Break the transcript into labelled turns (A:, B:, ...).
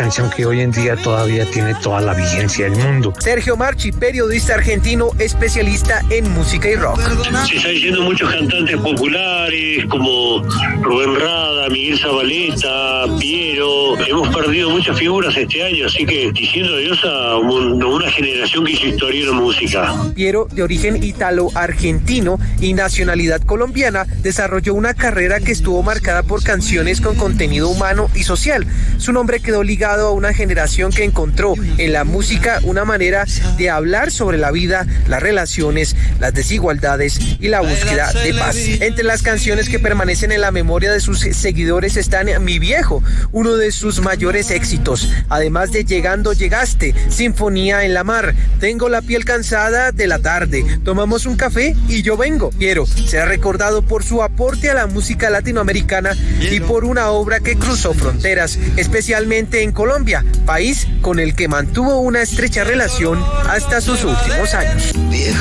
A: canción que hoy en día todavía tiene toda la vigencia del mundo.
B: Sergio Marchi, periodista argentino, especialista en música y rock.
C: Se están yendo muchos cantantes populares como Rubén Rada, Miguel Zabaleta, Piero. Hemos perdido muchas figuras este año, así que diciendo adiós a una generación que hizo historia en la música.
B: Piero, de origen ítalo-argentino y nacionalidad colombiana, desarrolló una carrera que estuvo marcada por canciones con contenido humano y social. Su nombre quedó ligado a una generación que encontró en la música una manera de hablar sobre la vida, las relaciones, las desigualdades y la búsqueda de paz. Entre las canciones que permanecen en la memoria de sus seguidores están Mi Viejo, uno de sus mayores éxitos, además de Llegando Llegaste, Sinfonía en la Mar, Tengo la piel cansada de la tarde, Tomamos un café y Yo vengo. Piero será recordado por su aporte a la música latinoamericana y por una obra que cruzó fronteras, especialmente en Colombia, país con el que mantuvo una estrecha relación hasta sus últimos años.